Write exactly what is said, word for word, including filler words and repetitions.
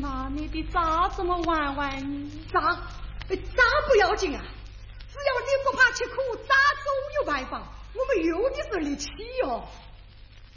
妈，你的渣怎么玩玩呢？ 渣，渣不要紧啊，只要你不怕吃苦，渣总有办法。我们有的是力气哦。